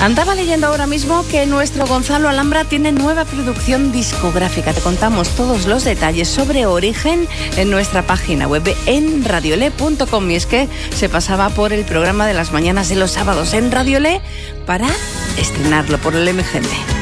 Andaba leyendo ahora mismo que nuestro Gonzalo Alhambra tiene nueva producción discográfica. Te contamos todos los detalles sobre Origen en nuestra página web en radiole.com. Y es que se pasaba por el programa de las mañanas de los sábados en Radiole para estrenarlo por el MGM.